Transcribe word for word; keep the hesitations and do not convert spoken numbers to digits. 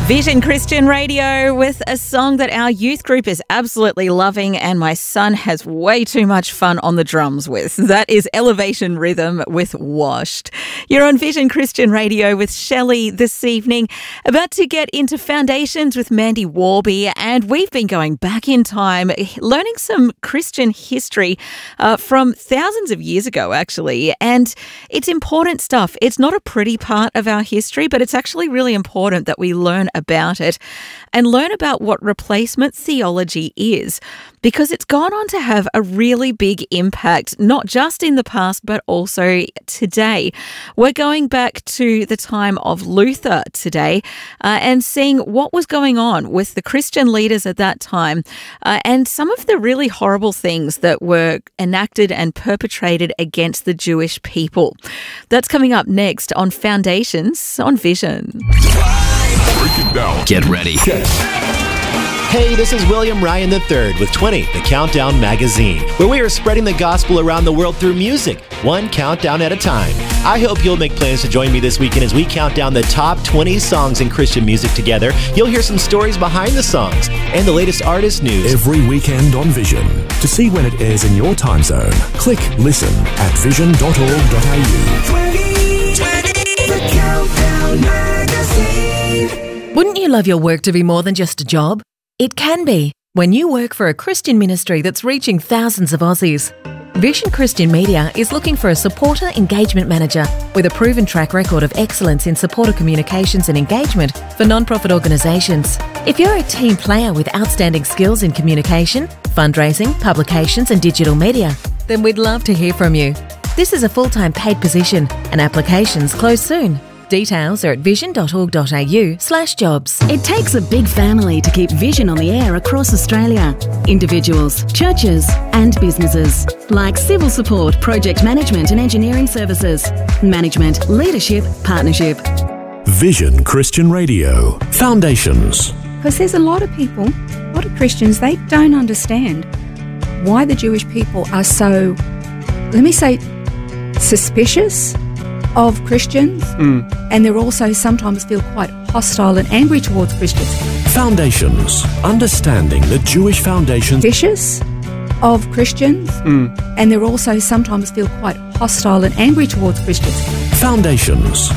Vision Christian Radio with a song that our youth group is absolutely loving and my son has way too much fun on the drums with. That is Elevation Rhythm with Washed. You're on Vision Christian Radio with Shelley this evening, about to get into Foundations with Mandy Warby, and we've been going back in time, learning some Christian history uh, from thousands of years ago, actually, and it's important stuff. It's not a pretty part of our history, but it's actually really important that we learn about it and learn about what replacement theology is, because it's gone on to have a really big impact, not just in the past, but also today. We're going back to the time of Luther today uh, and seeing what was going on with the Christian leaders at that time uh, and some of the really horrible things that were enacted and perpetrated against the Jewish people. That's coming up next on Foundations on Vision. Break it down. Get ready. Hey, this is William Ryan the third with twenty, the Countdown Magazine, where we are spreading the gospel around the world through music, one countdown at a time. I hope you'll make plans to join me this weekend as we count down the top twenty songs in Christian music together. You'll hear some stories behind the songs and the latest artist news. Every weekend on Vision. To see when it airs in your time zone, click listen at vision dot org dot a u. twenty twenty, the Countdown Magazine. Wouldn't you love your work to be more than just a job? It can be when you work for a Christian ministry that's reaching thousands of Aussies. Vision Christian Media is looking for a supporter engagement manager with a proven track record of excellence in supporter communications and engagement for non-profit organisations. If you're a team player with outstanding skills in communication, fundraising, publications and digital media, then we'd love to hear from you. This is a full-time paid position and applications close soon. Details are at vision dot org dot a u slash jobs. It takes a big family to keep Vision on the air across Australia. Individuals, churches and businesses. Like civil support, project management and engineering services. Management, leadership, partnership. Vision Christian Radio. Foundations. Because there's a lot of people, a lot of Christians, they don't understand why the Jewish people are so, let me say, suspicious of Christians, mm. and they're also sometimes feel quite hostile and angry towards Christians. Foundations. Understanding the Jewish foundations. Vicious of Christians, mm. and they're also sometimes feel quite hostile and angry towards Christians. Foundations.